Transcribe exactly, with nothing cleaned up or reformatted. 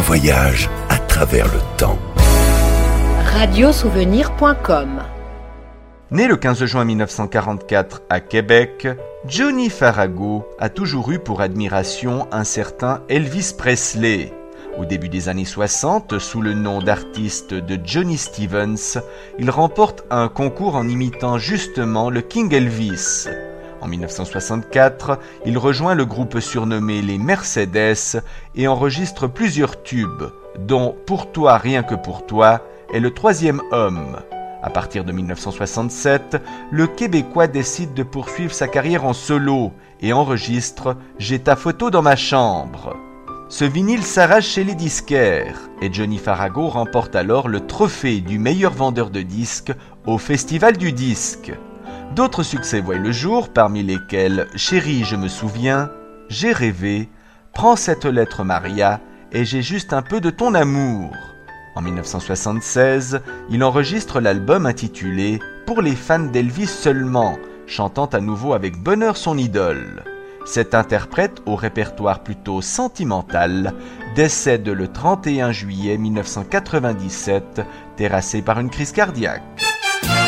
voyage à travers le temps. radio souvenir point com. Né le quinze juin mille neuf cent quarante-quatre à Québec, Johnny Farago a toujours eu pour admiration un certain Elvis Presley. Au début des années soixante, sous le nom d'artiste de Johnny Stevens, il remporte un concours en imitant justement le King Elvis. En mille neuf cent soixante-quatre, il rejoint le groupe surnommé les Mercedes et enregistre plusieurs tubes, dont Pour toi, rien que pour toi est le troisième homme. À partir de mille neuf cent soixante-sept, le Québécois décide de poursuivre sa carrière en solo et enregistre « J'ai ta photo dans ma chambre ». Ce vinyle s'arrache chez les disquaires et Johnny Farago remporte alors le trophée du meilleur vendeur de disques au Festival du disque. D'autres succès voient le jour, parmi lesquels « Chérie, je me souviens »,« J'ai rêvé »,« Prends cette lettre Maria » et « J'ai juste un peu de ton amour ». En mille neuf cent soixante-seize, il enregistre l'album intitulé « Pour les fans d'Elvis seulement », chantant à nouveau avec bonheur son idole. Cet interprète, au répertoire plutôt sentimental, décède le trente et un juillet mille neuf cent quatre-vingt-dix-sept, terrassé par une crise cardiaque.